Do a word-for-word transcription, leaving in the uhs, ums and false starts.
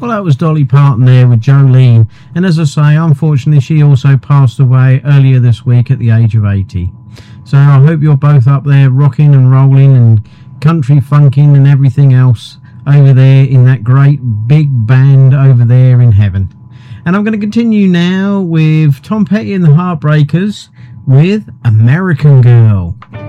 Well, that was Dolly Parton there with Jolene. And as I say, unfortunately, she also passed away earlier this week at the age of eighty. So I hope you're both up there rocking and rolling and country funking and everything else over there in that great big band over there in heaven. And I'm going to continue now with Tom Petty and the Heartbreakers with American Girl.